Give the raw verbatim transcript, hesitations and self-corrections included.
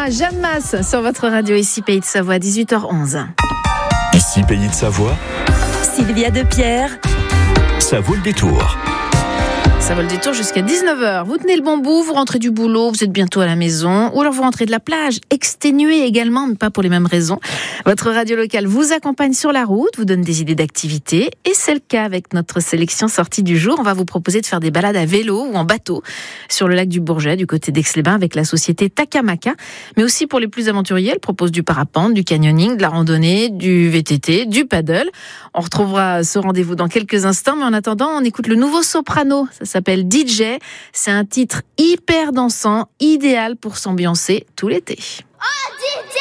Sylvia, Jammas sur votre radio ici Pays de Savoie, dix-huit heures onze. Ici Pays de Savoie, Sylvia Depierre, ça vaut le détour. Ça vaut le détour jusqu'à dix-neuf heures. Vous tenez le bon bout, vous rentrez du boulot, vous êtes bientôt à la maison, ou alors vous rentrez de la plage, exténué également, mais pas pour les mêmes raisons. Votre radio locale vous accompagne sur la route, vous donne des idées d'activités, et c'est le cas avec notre sélection sortie du jour. On va vous proposer de faire des balades à vélo ou en bateau sur le lac du Bourget, du côté d'Aix-les-Bains, avec la société Takamaka. Mais aussi pour les plus aventuriers, elle propose du parapente, du canyoning, de la randonnée, du V T T, du paddle. On retrouvera ce rendez-vous dans quelques instants, mais en attendant, on écoute le nouveau Soprano. Ça s'appelle D J. C'est un titre hyper dansant, idéal pour s'ambiancer tout l'été.